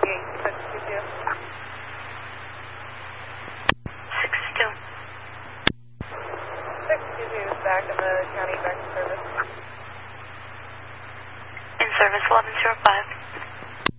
Back in the county, back in service. In service, 1105.